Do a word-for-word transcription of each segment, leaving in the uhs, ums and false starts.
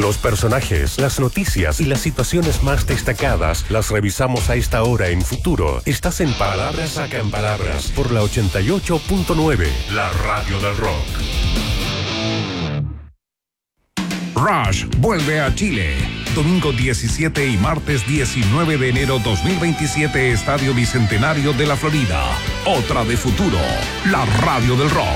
Los personajes, las noticias y las situaciones más destacadas las revisamos a esta hora en Futuro. Estás en Palabras Sacan Palabras por la ochenta y ocho punto nueve, la radio del rock. Rush vuelve a Chile. Domingo diecisiete y martes diecinueve de enero dos mil veintisiete, Estadio Bicentenario de la Florida. Otra de Futuro, la radio del rock.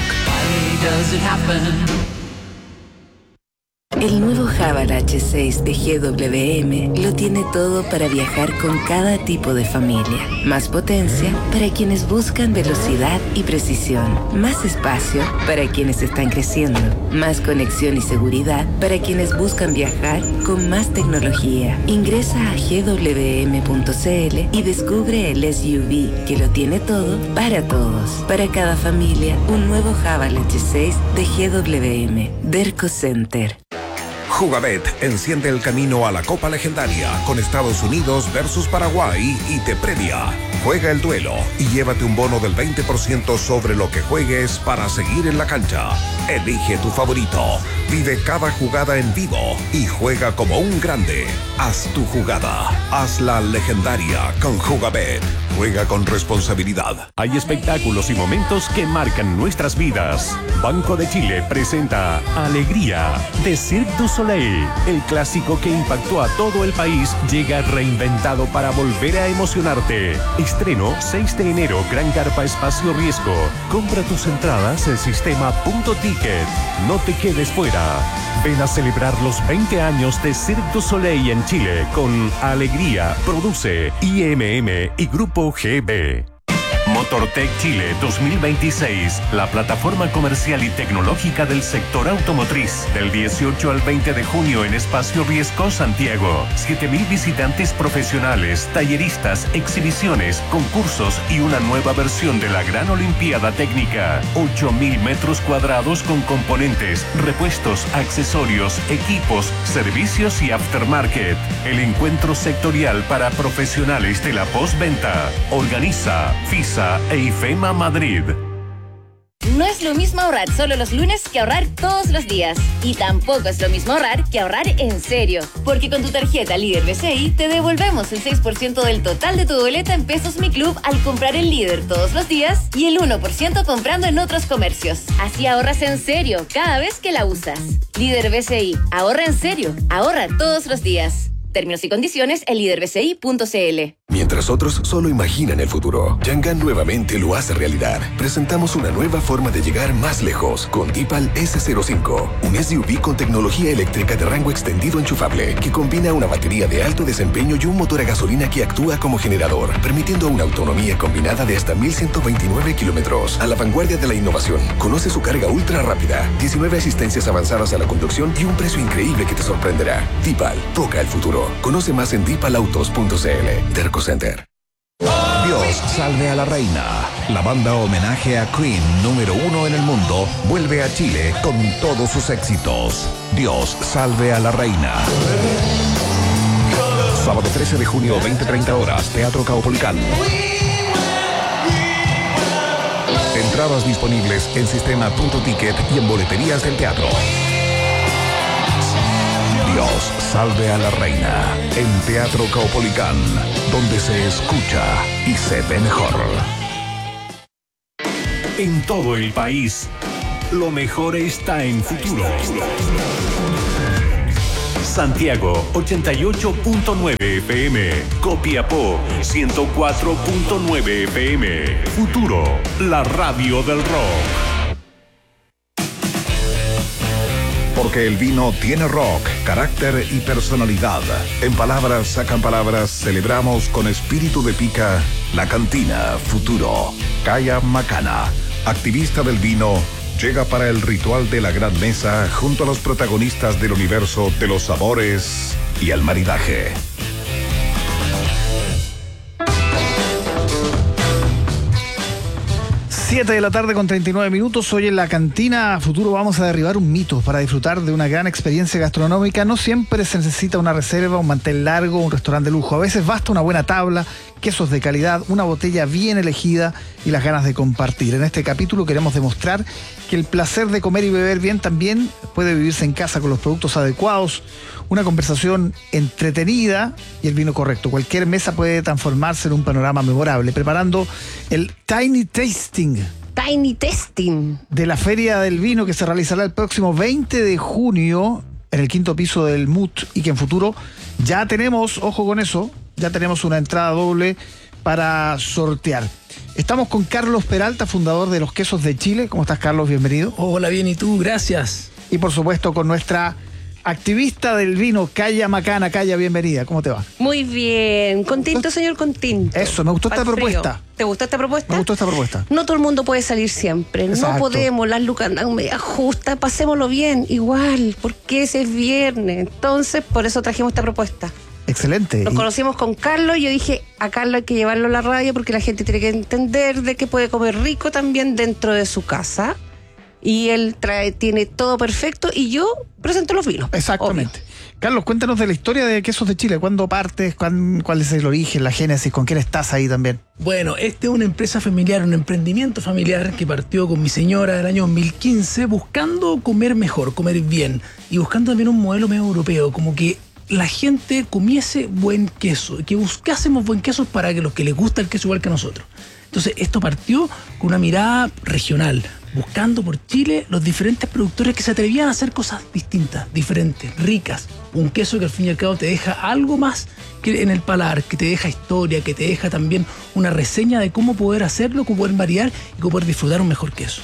El nuevo Haval H seis de G W M lo tiene todo para viajar con cada tipo de familia. Más potencia para quienes buscan velocidad y precisión. Más espacio para quienes están creciendo. Más conexión y seguridad para quienes buscan viajar con más tecnología. Ingresa a G W M punto C L y descubre el S U V que lo tiene todo para todos. Para cada familia, un nuevo Haval H seis de G W M. Derco Center. Jugabet enciende el camino a la Copa Legendaria con Estados Unidos versus Paraguay y te premia. Juega el duelo y llévate un bono del veinte por ciento sobre lo que juegues para seguir en la cancha. Elige tu favorito, vive cada jugada en vivo y juega como un grande. Haz tu jugada, hazla legendaria con Jugabet. Juega con responsabilidad. Hay espectáculos y momentos que marcan nuestras vidas. Banco de Chile presenta Alegría de Cirque du Soleil. El clásico que impactó a todo el país llega reinventado para volver a emocionarte. Estreno seis de enero, Gran Carpa Espacio Riesgo. Compra tus entradas en sistema punto ticket. No te quedes fuera. Ven a celebrar los veinte años de Cirque du Soleil en Chile con Alegría. Produce I M M y Grupo G B. Motortech Chile dos mil veintiséis, la plataforma comercial y tecnológica del sector automotriz. Del dieciocho al veinte de junio en Espacio Riesgo, Santiago. siete mil visitantes profesionales, talleristas, exhibiciones, concursos y una nueva versión de la Gran Olimpiada Técnica. ocho mil metros cuadrados con componentes, repuestos, accesorios, equipos, servicios y aftermarket. El encuentro sectorial para profesionales de la postventa. Organiza FISA e IFEMA Madrid. No es lo mismo ahorrar solo los lunes que ahorrar todos los días. Y tampoco es lo mismo ahorrar que ahorrar en serio. Porque con tu tarjeta Líder B C I te devolvemos el seis por ciento del total de tu boleta en Pesos Mi Club al comprar en Líder todos los días y el uno por ciento comprando en otros comercios. Así ahorras en serio cada vez que la usas. Líder B C I. Ahorra en serio. Ahorra todos los días. Términos y condiciones en líder b c i punto c l. Mientras otros solo imaginan el futuro, Yangan nuevamente lo hace realidad. Presentamos una nueva forma de llegar más lejos con Deepal S cero cinco, un S U V con tecnología eléctrica de rango extendido enchufable que combina una batería de alto desempeño y un motor a gasolina que actúa como generador, permitiendo una autonomía combinada de hasta mil ciento veintinueve kilómetros. A la vanguardia de la innovación, conoce su carga ultra rápida, diecinueve asistencias avanzadas a la conducción y un precio increíble que te sorprenderá. Deepal, toca el futuro. Conoce más en deepal autos punto c l. Derco Center. Dios salve a la reina. La banda homenaje a Queen número uno en el mundo vuelve a Chile con todos sus éxitos. Dios salve a la reina. Sábado trece de junio, veinte treinta horas, Teatro Caupolicán. Entradas disponibles en sistema punto ticket y en boleterías del teatro. Dios salve a la reina en Teatro Caupolicán, donde se escucha y se ve mejor. En todo el país, lo mejor está en Futuro. Santiago ochenta y ocho punto nueve F M, Copiapó ciento cuatro punto nueve F M. Futuro, la radio del rock. Porque el vino tiene rock, carácter y personalidad. En Palabras Sacan Palabras celebramos con espíritu de pica la cantina Futuro. Kaya Macana, activista del vino, llega para el ritual de la gran mesa junto a los protagonistas del universo de los sabores y el maridaje. siete de la tarde con treinta y nueve minutos. Hoy en la cantina Futuro vamos a derribar un mito. Para disfrutar de una gran experiencia gastronómica no siempre se necesita una reserva, un mantel largo, un restaurante de lujo. A veces basta una buena tabla quesos de calidad, una botella bien elegida y las ganas de compartir. En este capítulo queremos demostrar que el placer de comer y beber bien también puede vivirse en casa con los productos adecuados, una conversación entretenida y el vino correcto. Cualquier mesa puede transformarse en un panorama memorable, preparando el Tiny Tasting. Tiny Tasting. De la Feria del Vino que se realizará el próximo veinte de junio en el quinto piso del M U T y que en futuro ya tenemos, ojo con eso, ya tenemos una entrada doble para sortear. Estamos con Carlos Peralta, fundador de Los Quesos de Chile. ¿Cómo estás, Carlos? Bienvenido. Hola, bien, ¿y tú? Gracias. Y por supuesto con nuestra activista del vino, Calla Macana. Calla, bienvenida. ¿Cómo te va? Muy bien. Contento, señor Contento. Eso, me gustó esta propuesta. ¿Te gustó esta propuesta? Me gustó esta propuesta. No todo el mundo puede salir siempre. Exacto. No podemos, las lucas andan media justas, pasémoslo bien, igual, porque ese es viernes. Entonces, por eso trajimos esta propuesta. Excelente. Nos y... conocimos con Carlos y yo dije, a Carlos hay que llevarlo a la radio porque la gente tiene que entender de que puede comer rico también dentro de su casa. Y él trae, tiene todo perfecto y yo presento los vinos. Exactamente. Obvio. Carlos, cuéntanos de la historia de Quesos de Chile. ¿Cuándo partes? ¿Cuán, ¿Cuál es el origen, la génesis? ¿Con quién estás ahí también? Bueno, este es una empresa familiar, un emprendimiento familiar que partió con mi señora en el año dos mil quince buscando comer mejor, comer bien y buscando también un modelo medio europeo, como que la gente comiese buen queso, que buscásemos buen queso para que los que les gusta el queso igual que a nosotros. Entonces esto partió con una mirada regional, buscando por Chile los diferentes productores que se atrevían a hacer cosas distintas, diferentes, ricas. Un queso que al fin y al cabo te deja algo más que en el paladar, que te deja historia, que te deja también una reseña de cómo poder hacerlo, cómo poder variar y cómo poder disfrutar un mejor queso.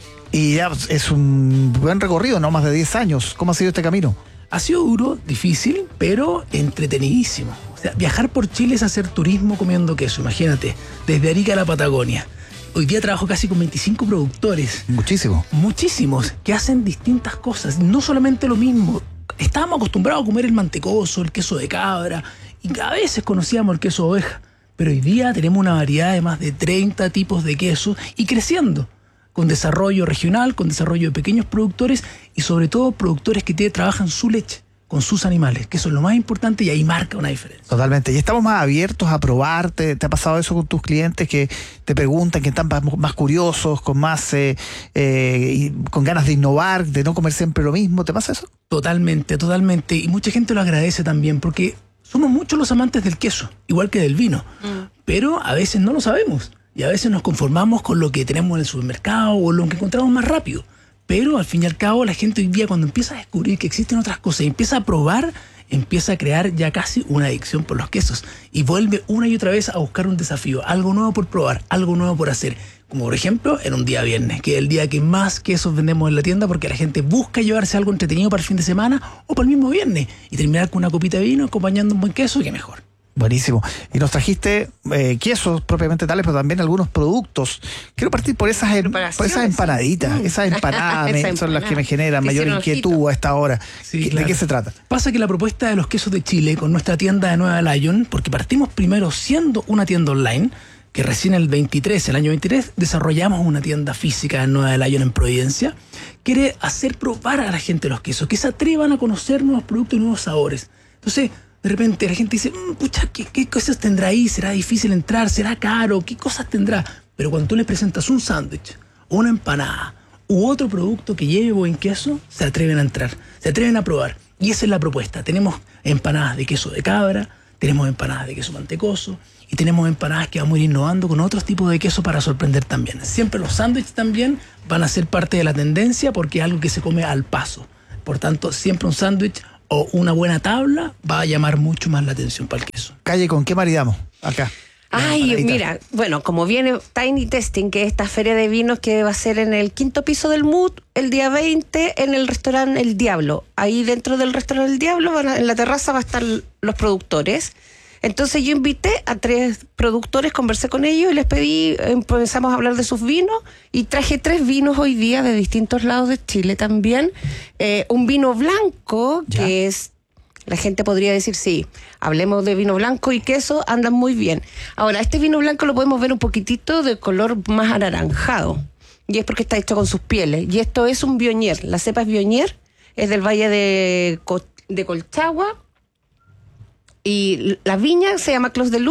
Y ya es un buen recorrido, ¿no? Más de diez años. ¿Cómo ha sido este camino? Ha sido duro, difícil, pero entretenidísimo. O sea, viajar por Chile es hacer turismo comiendo queso, imagínate, desde Arica a la Patagonia. Hoy día trabajo casi con veinticinco productores. Muchísimo. Muchísimos, que hacen distintas cosas, no solamente lo mismo. Estábamos acostumbrados a comer el mantecoso, el queso de cabra, y a veces conocíamos el queso de oveja. Pero hoy día tenemos una variedad de más de treinta tipos de queso y creciendo, con desarrollo regional, con desarrollo de pequeños productores y sobre todo productores que te, trabajan su leche con sus animales, que eso es lo más importante y ahí marca una diferencia. Totalmente. Y estamos más abiertos a probar. ¿Te, te ha pasado eso con tus clientes que te preguntan, que están más, más curiosos, con más eh, eh, y con ganas de innovar, de no comer siempre lo mismo? ¿Te pasa eso? Totalmente, totalmente. Y mucha gente lo agradece también porque somos muchos los amantes del queso, igual que del vino, mm. pero a veces no lo sabemos y a veces nos conformamos con lo que tenemos en el supermercado o lo que encontramos más rápido. Pero al fin y al cabo la gente hoy día cuando empieza a descubrir que existen otras cosas y empieza a probar, empieza a crear ya casi una adicción por los quesos y vuelve una y otra vez a buscar un desafío, algo nuevo por probar, algo nuevo por hacer. Como por ejemplo en un día viernes, que es el día que más quesos vendemos en la tienda porque la gente busca llevarse algo entretenido para el fin de semana o para el mismo viernes y terminar con una copita de vino acompañando un buen queso, que mejor. Buenísimo. Y nos trajiste eh, quesos propiamente tales, pero también algunos productos. Quiero partir por esas, em, por esas empanaditas. Mm. Esas empanadas Esa son las que me generan mayor inquietud ojito. a esta hora. Sí, ¿De claro. qué se trata? Pasa que la propuesta de los quesos de Chile con nuestra tienda de Nueva Lion, porque partimos primero siendo una tienda online, que recién el veintitrés, el año veintitrés, desarrollamos una tienda física en Nueva Lion en Providencia, quiere hacer probar a la gente los quesos, que se atrevan a conocer nuevos productos y nuevos sabores. Entonces, de repente la gente dice, mmm, pucha, ¿qué, ¿qué cosas tendrá ahí? ¿Será difícil entrar? ¿Será caro? ¿Qué cosas tendrá? Pero cuando tú le presentas un sándwich, una empanada u otro producto que lleve buen queso, se atreven a entrar, se atreven a probar. Y esa es la propuesta. Tenemos empanadas de queso de cabra, tenemos empanadas de queso mantecoso y tenemos empanadas que vamos a ir innovando con otros tipos de queso para sorprender también. Siempre los sándwiches también van a ser parte de la tendencia porque es algo que se come al paso. Por tanto, siempre un sándwich o una buena tabla va a llamar mucho más la atención para el queso. Calle, ¿con qué maridamos acá? Ay, mira, bueno, como viene Tiny Tasting, que es esta feria de vinos que va a ser en el quinto piso del M U T, el día veinte, en el restaurante El Diablo. Ahí dentro del restaurante El Diablo, van a, en la terraza, va a estar los productores. Entonces yo invité a tres productores, conversé con ellos y les pedí, empezamos a hablar de sus vinos y traje tres vinos hoy día de distintos lados de Chile también. Eh, un vino blanco, ¿Ya? que es, la gente podría decir, sí, hablemos de vino blanco y queso, andan muy bien. Ahora, este vino blanco lo podemos ver un poquitito de color más anaranjado y es porque está hecho con sus pieles. Y esto es un Viognier, la cepa es Viognier, es del Valle de, Co- de Colchagua. Y la viña se llama Clos de Luz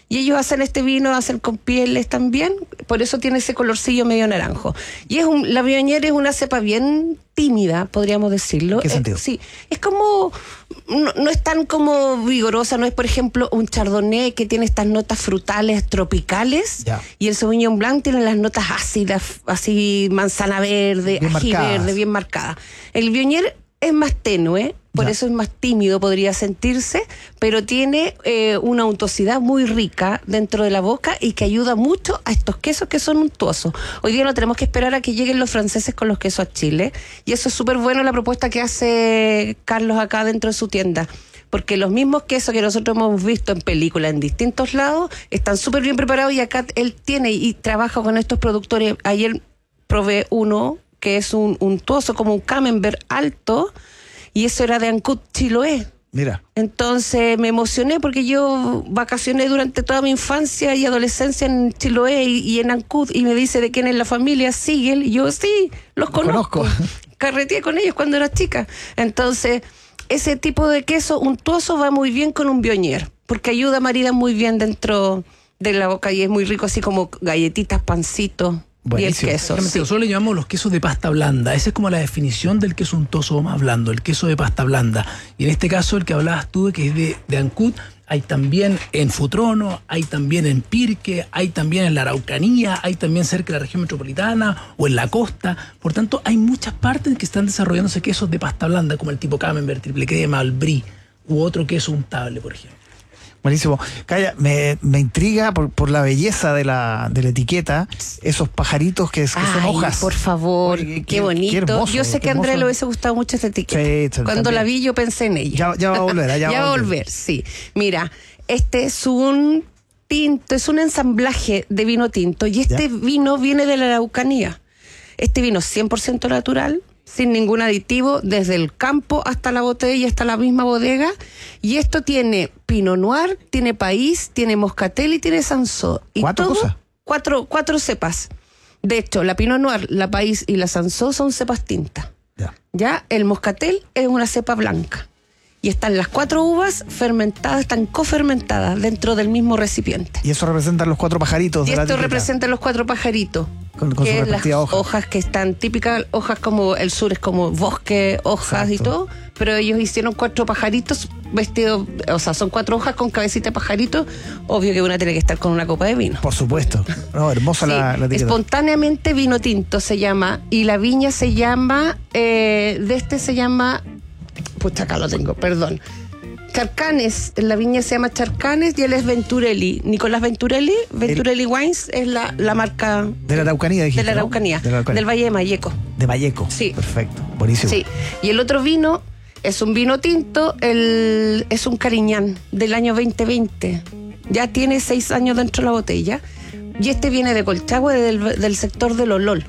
Y ellos hacen este vino, hacen con pieles también, por eso tiene ese colorcillo medio naranjo. Y es un, la Viognier es una cepa bien tímida, podríamos decirlo. ¿En qué sentido? Eh, sí, es como, no, no es tan como vigorosa, no es por ejemplo un Chardonnay que tiene estas notas frutales tropicales, ya. Y el Sauvignon Blanc tiene las notas ácidas, así manzana verde, Bien ají marcadas. verde, bien marcada. El Viognier es más tenue, por Ya. eso es más tímido, podría sentirse, pero tiene eh, una untuosidad muy rica dentro de la boca y que ayuda mucho a estos quesos que son untuosos. Hoy día no tenemos que esperar a que lleguen los franceses con los quesos a Chile, y eso es súper bueno la propuesta que hace Carlos acá dentro de su tienda. Porque los mismos quesos que nosotros hemos visto en películas en distintos lados están súper bien preparados, y acá él tiene y trabaja con estos productores. Ayer probé uno que es un untuoso, como un camembert alto, y eso era de Ancud Chiloé. Mira. Entonces me emocioné porque yo vacacioné durante toda mi infancia y adolescencia en Chiloé y, y en Ancud, y me dice de quién es la familia Siegel, y yo sí, los conozco. conozco. Carreteé con ellos cuando era chica. Entonces, ese tipo de queso untuoso va muy bien con un Viognier, porque ayuda, marida muy bien dentro de la boca, y es muy rico, así como galletitas, pancitos. Buenísimo. Y el queso. Realmente, Sí. nosotros le llamamos los quesos de pasta blanda. Esa es como la definición del queso untuoso más blando, el queso de pasta blanda. Y en este caso, el que hablabas tú, que es de, de Ancud, hay también en Futrono, hay también en Pirque, hay también en la Araucanía, hay también cerca de la región metropolitana o en la costa. Por tanto, hay muchas partes en que están desarrollándose quesos de pasta blanda, como el tipo Camembert, triple crema, el brie u otro queso untable, por ejemplo. Buenísimo. Calla, me, me intriga por, por la belleza de la, de la etiqueta, esos pajaritos que, que son Ay, hojas. por favor, Oye, qué, qué- bonito. qué hermoso, yo sé qué que a Andrés hermoso. le hubiese gustado mucho esta etiqueta. Sí, sí, Cuando también. la vi yo pensé en ella. Ya, ya va a volver, ya, ya va va a volver, sí. Mira, este es un tinto, es un ensamblaje de vino tinto, y este Ya. vino viene de la Araucanía. Este vino es cien por ciento natural, sin ningún aditivo, desde el campo hasta la botella, hasta la misma bodega. Y esto tiene Pinot Noir, tiene País, tiene Moscatel y tiene Sansó. Y ¿Cuatro todo- cosas? Cuatro, cuatro cepas. De hecho, la Pinot Noir, la País y la Sansó son cepas tintas. Ya. Ya, el Moscatel es una cepa blanca. Y están las cuatro uvas fermentadas, están cofermentadas dentro del mismo recipiente. Y eso representa los cuatro pajaritos Y de la esto etiqueta. representa los cuatro pajaritos. Con- con su que es las respectiva hoja. hojas que están típicas, hojas como el sur es como bosque, hojas y Exacto. todo, pero ellos hicieron cuatro pajaritos vestidos, o sea, son cuatro hojas con cabecita de pajarito. Obvio que una tiene que estar con una copa de vino. Por supuesto. No, hermosa Sí, la, la etiqueta. espontáneamente vino tinto se llama, y la viña se llama, eh, de este se llama, pucha, acá lo tengo, perdón. Charcanes, la viña se llama Charcanes y él es Venturelli. Nicolás Venturelli, Venturelli Wines es la, la marca De la Araucanía, dijiste, de la ¿no? Araucanía, De la Araucanía. del Valle de Mayeco. De Valleco. Sí. Perfecto. Buenísimo. Sí. Y el otro vino es un vino tinto, el, es un Cariñán del año veinte veinte. Ya tiene seis años dentro de la botella. Y este viene de Colchagua, del, del sector del Olol.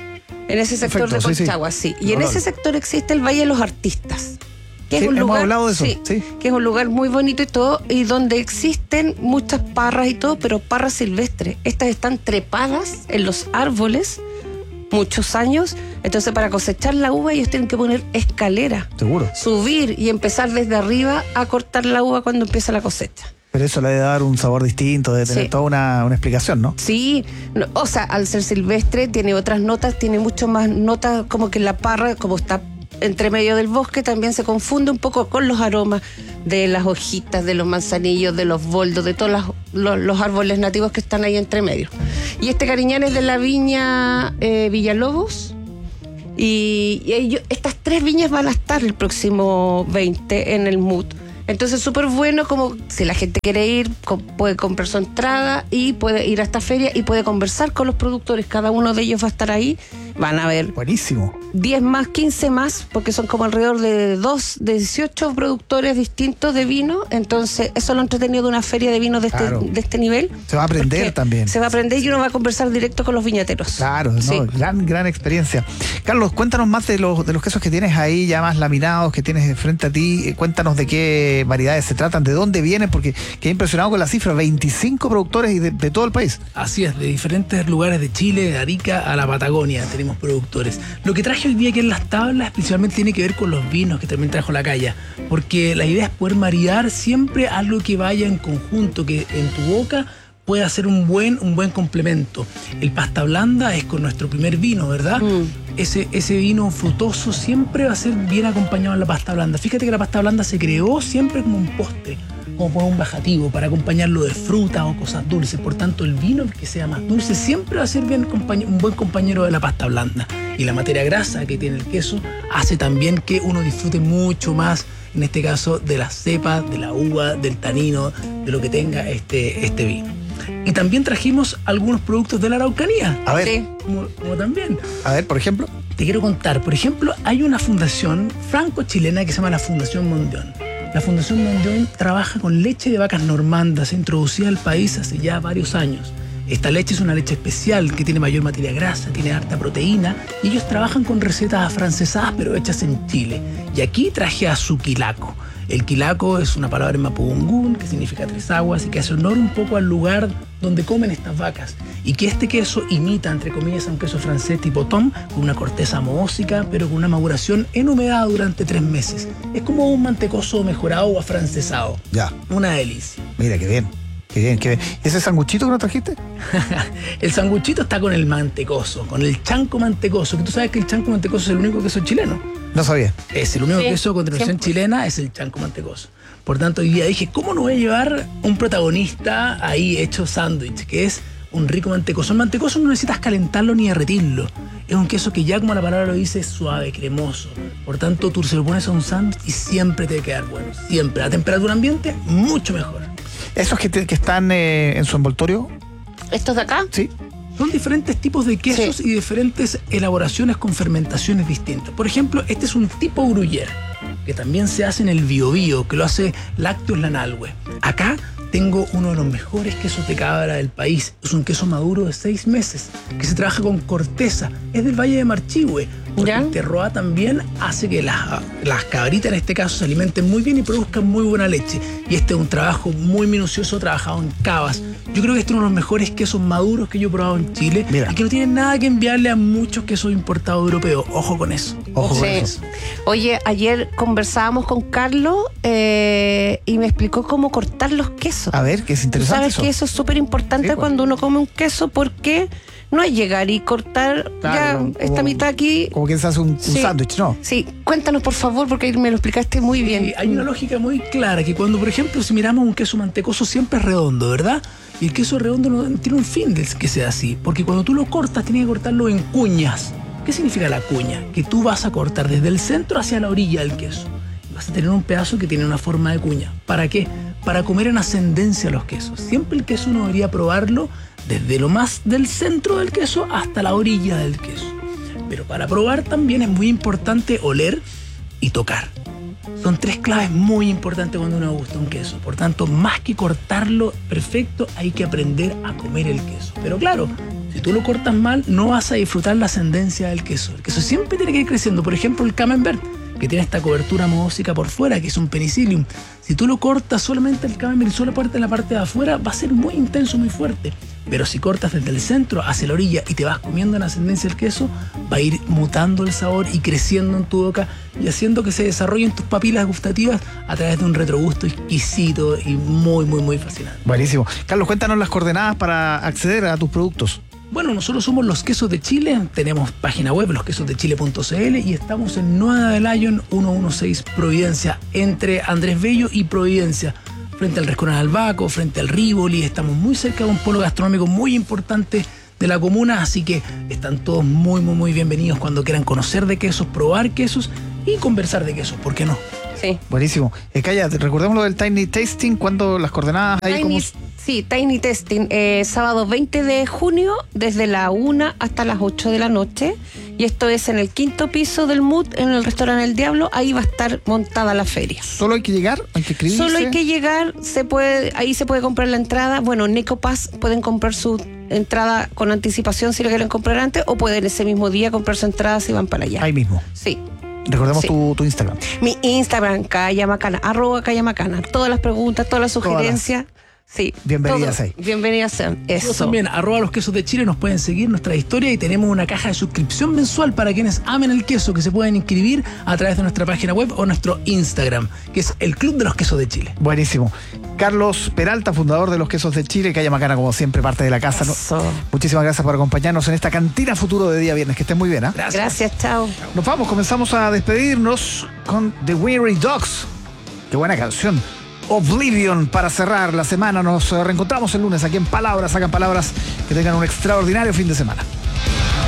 En ese sector Perfecto, de sí, sí. Colchagua, sí. Y en Olol. ese sector existe el Valle de los Artistas. Que Sí, es un hemos lugar, hablado de eso, sí, sí. que es un lugar muy bonito y todo, y donde existen muchas parras y todo, pero parras silvestres. Estas están trepadas en los árboles muchos años. Entonces, para cosechar la uva, ellos tienen que poner escalera, Seguro. subir y empezar desde arriba a cortar la uva cuando empieza la cosecha. Pero eso le debe dar un sabor distinto, de tener Sí. toda una, una explicación, ¿no? Sí, no, o sea, al ser silvestre tiene otras notas, tiene mucho más notas, como que la parra, como está entre medio del bosque, también se confunde un poco con los aromas de las hojitas, de los manzanillos, de los boldos, de todos las- los, los árboles nativos que están ahí entre medio. Y este Cariñán es de la viña eh, Villalobos. Y, y ellos- estas tres viñas van a estar el próximo veinte en el M U T. Entonces, súper bueno, como si la gente quiere ir, co- puede comprar su entrada y puede ir a esta feria y puede conversar con los productores. Cada uno de ellos va a estar ahí. Van a ver Buenísimo. diez más, quince más, porque son como alrededor de dos, de dieciocho productores distintos de vino. Entonces, eso es lo entretenido de una feria de vino de este, Claro. de este nivel. Se va a aprender Porque también. Se va a aprender y uno va a conversar directo con los viñateros. Claro, ¿no? Sí. gran, gran experiencia. Carlos, cuéntanos más de los, de los quesos que tienes ahí, ya más laminados, que tienes frente a ti. Eh, Cuéntanos de qué variedades se tratan, de dónde vienen, porque quedé impresionado con la cifra, veinticinco productores y de, de todo el país. Así es, de diferentes lugares de Chile, de Arica a la Patagonia. Tenemos muchísimos productores. Lo que traje hoy día aquí en las tablas principalmente tiene que ver con los vinos que también trajo la Calla, porque la idea es poder maridar siempre algo que vaya en conjunto, que en tu boca puede hacer un buen, un buen complemento. El pasta blanda es con nuestro primer vino, ¿verdad? Mm. Ese, ese vino frutoso siempre va a ser bien acompañado en la pasta blanda. Fíjate que la pasta blanda se creó siempre como un postre, como un bajativo, para acompañarlo de fruta o cosas dulces. Por tanto, el vino que sea más dulce siempre va a ser bien un buen compañero de la pasta blanda. Y la materia grasa que tiene el queso hace también que uno disfrute mucho más, en este caso, de las cepas, de la uva, del tanino, de lo que tenga este, este vino. Y también trajimos algunos productos de la Araucanía. A ver. Sí. Como, como también. A ver, por ejemplo. Te quiero contar. Por ejemplo, hay una fundación franco-chilena que se llama la Fundación Mondión. La Fundación Mondión trabaja con leche de vacas normandas, introducida al país hace ya varios años. Esta leche es una leche especial que tiene mayor materia grasa, tiene harta proteína, y ellos trabajan con recetas afrancesadas pero hechas en Chile. Y aquí traje a su quilaco. El quilaco es una palabra en mapudungún que significa tres aguas y que hace honor un poco al lugar donde comen estas vacas. Y que este queso imita, entre comillas, a un queso francés tipo tom, con una corteza mohósica, pero con una maduración en humedad durante tres meses. Es como un mantecoso mejorado o afrancesado. Ya. Una delicia. Mira, qué bien. Qué bien, qué bien. ¿Ese sanguchito que nos trajiste? El sanguchito está con el mantecoso, con el chanco mantecoso, que tú sabes que el chanco mantecoso es el único queso chileno. No sabía. Es el único sí, queso con denominación chilena, es el chanco mantecoso. Por tanto, hoy día dije, ¿cómo no voy a llevar un protagonista ahí hecho sándwich? Que es un rico mantecoso. El mantecoso no necesitas calentarlo ni derretirlo. Es un queso que ya, como la palabra lo dice, es suave, cremoso. Por tanto, tú se lo pones a un sándwich y siempre te va a quedar bueno. Siempre. A temperatura ambiente, mucho mejor. ¿Esos que, te, que están eh, en su envoltorio? ¿Estos de acá? Sí. Son diferentes tipos de quesos sí. y diferentes elaboraciones con fermentaciones distintas. Por ejemplo, este es un tipo gruyère, que también se hace en el Biobío, que lo hace Lácteos Lanalhue. Acá tengo uno de los mejores quesos de cabra del país. Es un queso maduro de seis meses, que se trabaja con corteza. Es del Valle de Marchihue, porque ¿ya? El terroir también hace que las, las cabritas, en este caso, se alimenten muy bien y produzcan muy buena leche. Y este es un trabajo muy minucioso, trabajado en cavas. Yo creo que este es uno de los mejores quesos maduros que yo he probado en Chile. Mira. Y que no tiene nada que enviarle a muchos quesos importados europeos. Ojo con eso. Ojo sí. con eso. Oye, ayer conversábamos con Carlos eh, y me explicó cómo cortar los quesos. A ver, que es interesante. ¿Sabes eso? que eso es súper importante sí, cuando uno come un queso? Porque no es llegar y cortar claro, ya como, esta mitad aquí. Como que se hace un, un sí, sándwich, ¿no? Sí, cuéntanos por favor, porque me lo explicaste muy bien. Sí, hay una lógica muy clara, que cuando, por ejemplo, si miramos un queso mantecoso siempre es redondo, ¿verdad? Y el queso redondo no, tiene un fin de que sea así, porque cuando tú lo cortas tienes que cortarlo en cuñas. ¿Qué significa la cuña? Que tú vas a cortar desde el centro hacia la orilla del queso. Y vas a tener un pedazo que tiene una forma de cuña. ¿Para qué? Para comer en ascendencia los quesos. Siempre el queso uno debería probarlo desde lo más del centro del queso hasta la orilla del queso. Pero para probar también es muy importante oler y tocar. Son tres claves muy importantes cuando uno gusta un queso. Por tanto, más que cortarlo perfecto, hay que aprender a comer el queso. Pero claro, si tú lo cortas mal, no vas a disfrutar la ascendencia del queso. El queso siempre tiene que ir creciendo. Por ejemplo, el camembert, que tiene esta cobertura mohósica por fuera, que es un penicillium. Si tú lo cortas solamente el camembert y solo parte la parte de afuera, va a ser muy intenso, muy fuerte. Pero si cortas desde el centro hacia la orilla y te vas comiendo en ascendencia el queso, va a ir mutando el sabor y creciendo en tu boca y haciendo que se desarrollen tus papilas gustativas a través de un retrogusto exquisito y muy, muy, muy fascinante. Buenísimo. Carlos, cuéntanos las coordenadas para acceder a tus productos. Bueno, nosotros somos Los Quesos de Chile, tenemos página web, los quesos de chile punto c l, y estamos en Nueva de Lyon, ciento dieciséis Providencia, entre Andrés Bello y Providencia, frente al restaurante Albaco, frente al Rivoli. Estamos muy cerca de un polo gastronómico muy importante de la comuna, así que están todos muy, muy, muy bienvenidos cuando quieran conocer de quesos, probar quesos y conversar de quesos, ¿por qué no? Sí. Buenísimo. Eh, Calla, recordemos lo del Tiny Tasting, ¿cuándo las coordenadas? Ahí Tiny, como... Sí, Tiny Tasting, eh, sábado veinte de junio, desde la una hasta las ocho de la noche. Y esto es en el quinto piso del M U D, en el restaurante El Diablo. Ahí va a estar montada la feria. ¿Solo hay que llegar? ¿Hay que escribirse? Solo hay que llegar, se puede, ahí se puede comprar la entrada. Bueno, en Ecopass pueden comprar su entrada con anticipación si lo quieren comprar antes, o pueden ese mismo día comprar su entrada si van para allá. Ahí mismo. Sí. Recordemos sí. tu, tu Instagram. Mi Instagram, Calla Macana, arroba Calla Macana. Todas las preguntas, todas las sugerencias. Todas las... Sí. Bienvenidas todo. ahí. Bienvenidas sean. Nosotros Eso. también, arroba los quesos de Chile, nos pueden seguir nuestra historia y tenemos una caja de suscripción mensual para quienes amen el queso, que se pueden inscribir a través de nuestra página web o nuestro Instagram, que es el Club de los Quesos de Chile. Buenísimo. Carlos Peralta, fundador de Los Quesos de Chile, Calle Macana, como siempre, parte de la casa. ¿no? Eso. Muchísimas gracias por acompañarnos en esta cantina futuro de día viernes. Que estén muy bien. ¿eh? Gracias. Gracias, chao. Nos vamos, comenzamos a despedirnos con The Weary Dogs. Qué buena canción. Oblivion para cerrar la semana. Nos reencontramos el lunes aquí en Palabras, Sacan Palabras. Que tengan un extraordinario fin de semana.